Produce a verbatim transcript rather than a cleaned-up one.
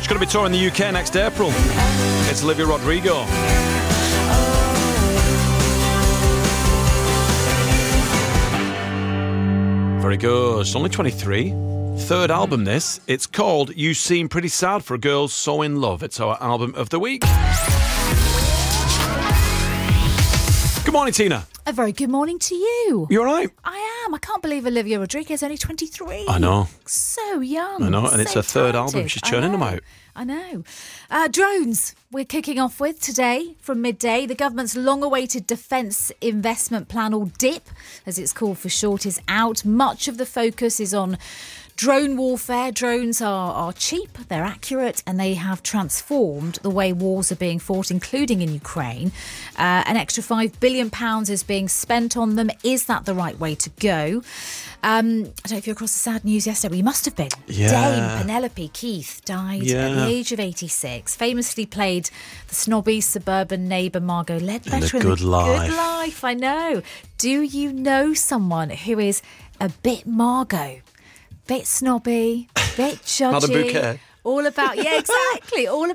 She's going to be touring the U K next April. It's Olivia Rodrigo. Very good. She's only twenty-three. Third album, this. It's called You Seem Pretty Sad for a Girl So In Love. It's our album of the week. Good morning, Tina. A very good morning to you. You all right? I am. I can't believe Olivia Rodrigo is only twenty-three. I know. So young. I know, and so it's her third talented. album. She's churning them out. I know. Uh, drones, we're kicking off with today from midday. The government's long-awaited Defence Investment Plan, or D I P, as it's called for short, is out. Much of the focus is on drone warfare. Drones are, are cheap, they're accurate, and they have transformed the way wars are being fought, including in Ukraine. Uh, an extra five billion pounds is being spent on them. Is that the right way to go? Um, I don't know if you're across the sad news yesterday. Well, you must have been. Yeah. Dame Penelope Keith died Yeah. at the age of eighty-six. Famously played the snobby suburban neighbour Margot Ledbetter In The Good Life. Good Life, I know. Do you know someone who is a bit Margot? Bit snobby, bit judgy. Not a bouquet. All about, yeah, exactly. All